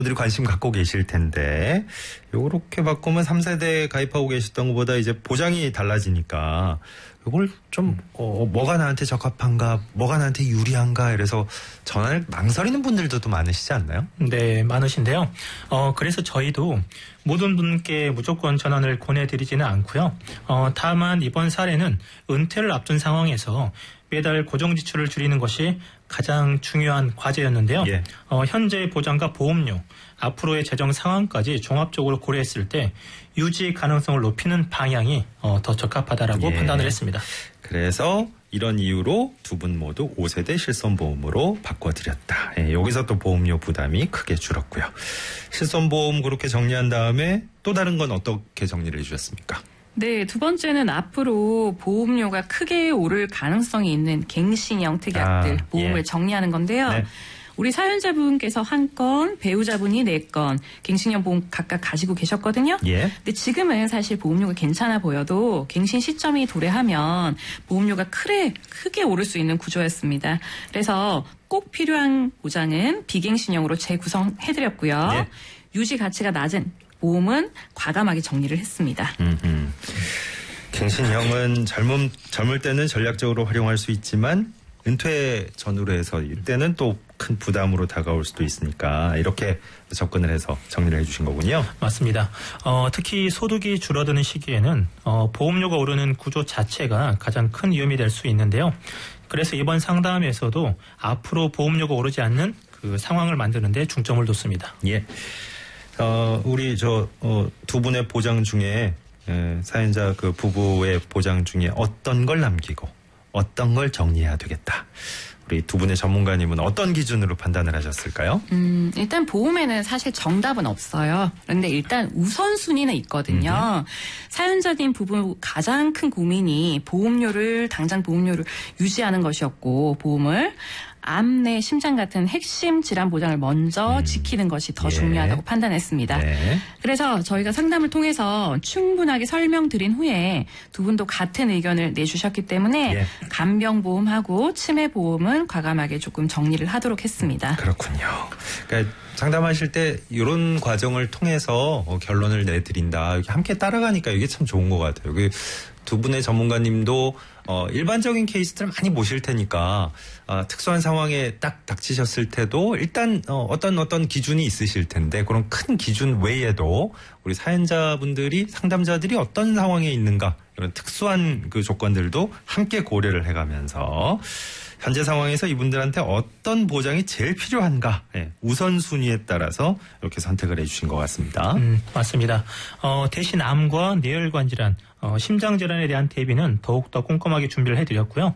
분들이 관심 갖고 계실 텐데 요렇게 바꾸면 3세대 가입하고 계셨던 것보다 이제 보장이 달라지니까 이걸 좀 뭐가 나한테 적합한가, 뭐가 나한테 유리한가 이래서 전화를 망설이는 분들도 또 많으시지 않나요? 네, 많으신데요. 그래서 저희도 모든 분께 무조건 전환을 권해드리지는 않고요. 다만 이번 사례는 은퇴를 앞둔 상황에서 매달 고정 지출을 줄이는 것이 가장 중요한 과제였는데요. 예. 현재 보장과 보험료, 앞으로의 재정 상황까지 종합적으로 고려했을 때 유지 가능성을 높이는 방향이 더 적합하다라고 판단을 했습니다. 그래서 이런 이유로 두 분 모두 5세대 실손보험으로 바꿔드렸다. 예, 여기서 또 보험료 부담이 크게 줄었고요. 실손보험 그렇게 정리한 다음에 또 다른 건 어떻게 정리를 해주셨습니까? 네, 두 번째는 앞으로 보험료가 크게 오를 가능성이 있는 갱신형 특약들 보험을 정리하는 건데요. 네. 우리 사연자분께서 한 건, 배우자분이 4건, 갱신형 보험 각각 가지고 계셨거든요. 예. 근데 지금은 사실 보험료가 괜찮아 보여도 갱신 시점이 도래하면 보험료가 크게 오를 수 있는 구조였습니다. 그래서 꼭 필요한 보장은 비갱신형으로 재구성해드렸고요. 예. 유지 가치가 낮은 보험은 과감하게 정리를 했습니다. 갱신형은 젊을 때는 전략적으로 활용할 수 있지만 은퇴 전후로 해서 이때는 또 큰 부담으로 다가올 수도 있으니까 이렇게 접근을 해서 정리를 해주신 거군요. 맞습니다. 특히 소득이 줄어드는 시기에는 보험료가 오르는 구조 자체가 가장 큰 위험이 될 수 있는데요. 그래서 이번 상담에서도 앞으로 보험료가 오르지 않는 그 상황을 만드는 데 중점을 뒀습니다. 예. 우리 두 분의 보장 중에 사연자 그 부부의 보장 중에 어떤 걸 남기고 어떤 걸 정리해야 되겠다. 우리 두 분의 전문가님은 어떤 기준으로 판단을 하셨을까요? 일단 보험에는 사실 정답은 없어요. 그런데 일단 우선순위는 있거든요. 사연자님 부부 가장 큰 고민이 당장 보험료를 유지하는 것이었고 보험을 암내 심장 같은 핵심 질환 보장을 먼저 지키는 것이 더 중요하다고 판단했습니다. 네. 그래서 저희가 상담을 통해서 충분하게 설명드린 후에 두 분도 같은 의견을 내주셨기 때문에 간병보험하고 치매보험은 과감하게 조금 정리를 하도록 했습니다. 그렇군요. 그러니까 상담하실 때 이런 과정을 통해서 결론을 내드린다. 이렇게 함께 따라가니까 이게 참 좋은 것 같아요. 두 분의 전문가님도 일반적인 케이스들 많이 보실 테니까 특수한 상황에 딱 닥치셨을 때도 일단 어떤 기준이 있으실 텐데 그런 큰 기준 외에도 우리 사연자분들이 상담자들이 어떤 상황에 있는가 이런 특수한 그 조건들도 함께 고려를 해가면서 현재 상황에서 이분들한테 어떤 보장이 제일 필요한가 우선순위에 따라서 이렇게 선택을 해주신 것 같습니다. 맞습니다. 대신 암과 뇌혈관 질환, 심장질환에 대한 대비는 더욱더 꼼꼼하게 준비를 해드렸고요.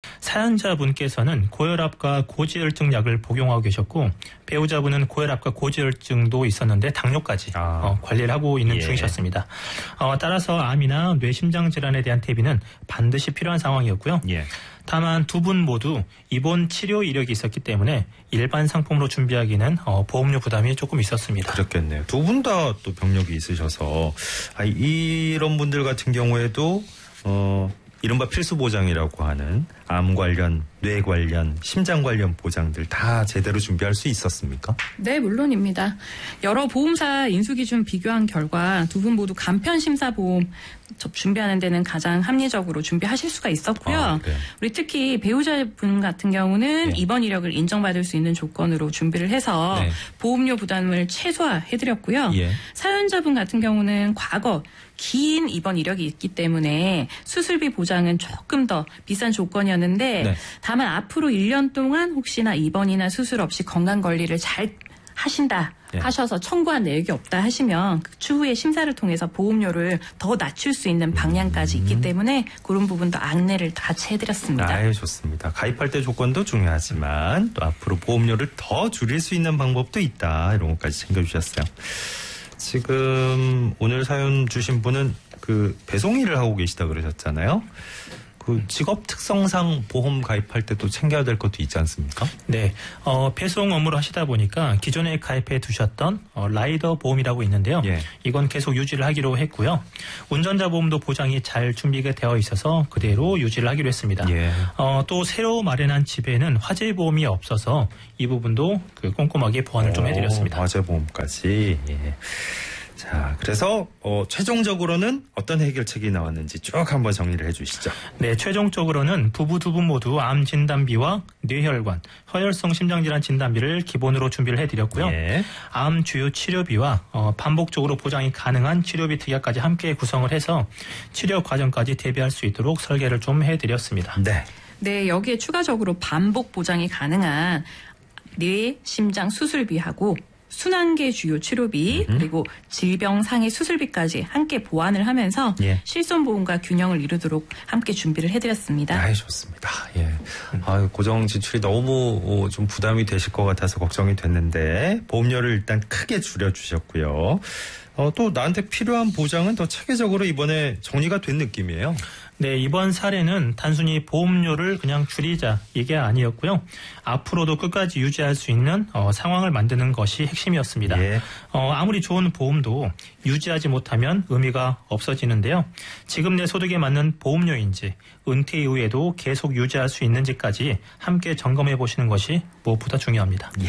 사연자분께서는 고혈압과 고지혈증 약을 복용하고 계셨고 배우자분은 고혈압과 고지혈증도 있었는데 당뇨까지 관리를 하고 있는 중이셨습니다. 따라서 암이나 뇌심장질환에 대한 대비는 반드시 필요한 상황이었고요. 다만 두 분 모두 입원 치료 이력이 있었기 때문에 일반 상품으로 준비하기는 보험료 부담이 조금 있었습니다. 그렇겠네요. 두 분 다 또 병력이 있으셔서 이런 분들 같은 경우에도 이른바 필수 보장이라고 하는 암 관련, 뇌 관련, 심장 관련 보장들 다 제대로 준비할 수 있었습니까? 네, 물론입니다. 여러 보험사 인수기준 비교한 결과 두 분 모두 간편심사보험 준비하는 데는 가장 합리적으로 준비하실 수가 있었고요. 우리 특히 배우자분 같은 경우는 입원 이력을 인정받을 수 있는 조건으로 준비를 해서 보험료 부담을 최소화해드렸고요. 사연자분 같은 경우는 과거 긴 입원 이력이 있기 때문에 수술비 보장은 조금 더 비싼 조건이었는데 다만 앞으로 1년 동안 혹시나 입원이나 수술 없이 건강관리를 잘 하신다 하셔서 청구한 내역이 없다 하시면 그 추후에 심사를 통해서 보험료를 더 낮출 수 있는 방향까지 있기 때문에 그런 부분도 안내를 같이 해드렸습니다. 좋습니다. 가입할 때 조건도 중요하지만 또 앞으로 보험료를 더 줄일 수 있는 방법도 있다. 이런 것까지 챙겨주셨어요. 지금 오늘 사연 주신 분은 그 배송 일을 하고 계시다 그러셨잖아요. 그 직업 특성상 보험 가입할 때도 챙겨야 될 것도 있지 않습니까? 네, 배송 업무를 하시다 보니까 기존에 가입해 두셨던 라이더 보험이라고 있는데요. 예. 이건 계속 유지를 하기로 했고요. 운전자 보험도 보장이 잘 준비가 되어 있어서 그대로 유지를 하기로 했습니다. 예. 또 새로 마련한 집에는 화재 보험이 없어서 이 부분도 꼼꼼하게 보완을 좀 해드렸습니다. 화재 보험까지. 예. 자, 그래서 최종적으로는 어떤 해결책이 나왔는지 쭉 한번 정리를 해주시죠. 네, 최종적으로는 부부 두 분 모두 암 진단비와 뇌혈관, 허혈성 심장질환 진단비를 기본으로 준비를 해드렸고요. 예. 암 주요 치료비와 반복적으로 보장이 가능한 치료비 특약까지 함께 구성을 해서 치료 과정까지 대비할 수 있도록 설계를 좀 해드렸습니다. 네. 네, 여기에 추가적으로 반복 보장이 가능한 뇌, 심장 수술비하고 순환계 주요 치료비 그리고 질병 상해 수술비까지 함께 보완을 하면서 예. 실손보험과 균형을 이루도록 함께 준비를 해드렸습니다. 아, 좋습니다. 예. 고정 지출이 너무 좀 부담이 되실 것 같아서 걱정이 됐는데 보험료를 일단 크게 줄여주셨고요. 또 나한테 필요한 보장은 더 체계적으로 이번에 정리가 된 느낌이에요. 네, 이번 사례는 단순히 보험료를 그냥 줄이자 이게 아니었고요. 앞으로도 끝까지 유지할 수 있는 상황을 만드는 것이 핵심이었습니다. 예. 아무리 좋은 보험도 유지하지 못하면 의미가 없어지는데요. 지금 내 소득에 맞는 보험료인지 은퇴 이후에도 계속 유지할 수 있는지까지 함께 점검해 보시는 것이 무엇보다 중요합니다. 예.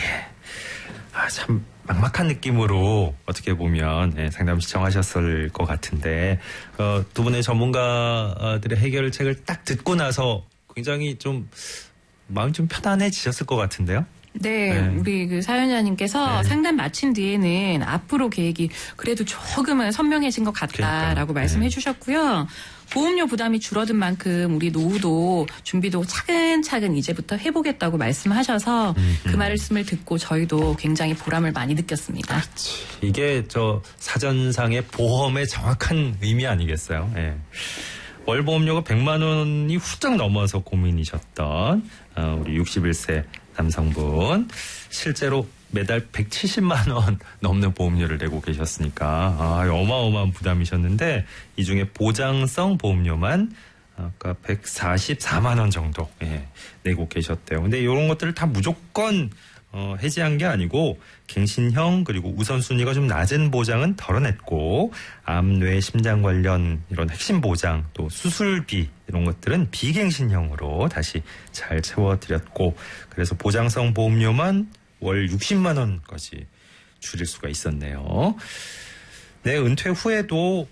참 막막한 느낌으로 어떻게 보면 상담 시청하셨을 것 같은데 두 분의 전문가들의 해결책을 딱 듣고 나서 굉장히 좀 마음이 좀 편안해지셨을 것 같은데요. 네, 네. 우리 그 사연자님께서 네. 상담 마친 뒤에는 앞으로 계획이 그래도 조금은 선명해진 것 같다라고 그러니까요. 말씀해 네. 주셨고요. 보험료 부담이 줄어든 만큼 우리 노후도 준비도 차근차근 이제부터 해보겠다고 말씀하셔서 그 말씀을 듣고 저희도 굉장히 보람을 많이 느꼈습니다. 이게 사전상의 보험의 정확한 의미 아니겠어요? 예. 월 보험료가 100만 원이 훌쩍 넘어서 고민이셨던 우리 61세 남성분 실제로 매달 170만 원 넘는 보험료를 내고 계셨으니까 어마어마한 부담이셨는데 이 중에 보장성 보험료만 아까 144만 원 정도 내고 계셨대요. 근데 이런 것들을 다 무조건 해지한 게 아니고 갱신형 그리고 우선순위가 좀 낮은 보장은 덜어냈고 암, 뇌, 심장 관련 이런 핵심 보장 또 수술비 이런 것들은 비갱신형으로 다시 잘 채워드렸고 그래서 보장성 보험료만 월 60만 원까지 줄일 수가 있었네요. 내 은퇴 후에도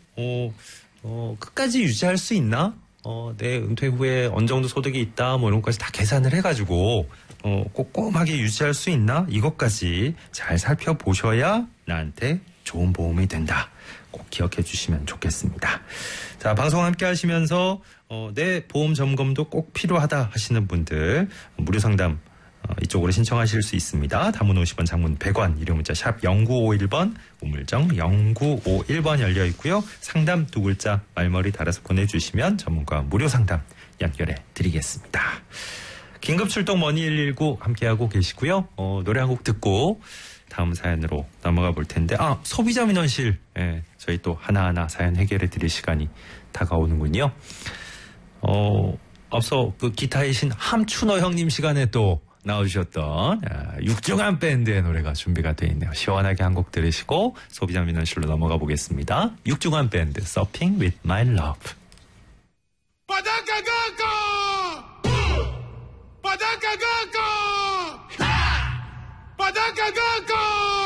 끝까지 유지할 수 있나? 내 은퇴 후에 어느 정도 소득이 있다 뭐 이런 것까지 다 계산을 해가지고 꼼꼼하게 유지할 수 있나? 이것까지 잘 살펴보셔야 나한테 좋은 보험이 된다. 꼭 기억해 주시면 좋겠습니다. 자, 방송 함께 하시면서 내 보험 점검도 꼭 필요하다 하시는 분들 무료 상담 이쪽으로 신청하실 수 있습니다. 단문 50원, 장문 100원, 유료 문자 샵 0951번, 우물정 0951번 열려 있고요. 상담 두 글자 말머리 달아서 보내주시면 전문가 무료 상담 연결해 드리겠습니다. 긴급 출동 머니 119 함께하고 계시고요. 노래 한 곡 듣고 다음 사연으로 넘어가 볼 텐데 소비자 민원실 저희 또 하나하나 사연 해결해 드릴 시간이 다가오는군요. 앞서 그 기타의 신 함춘호 형님 시간에 또 나오셨던 육중한 밴드의 노래가 준비가 되어 있네요. 시원하게 한 곡 들으시고 소비자 민원실로 넘어가 보겠습니다. 육중한 밴드 Surfing with My Love. Padaka Gako! Padaka Gako!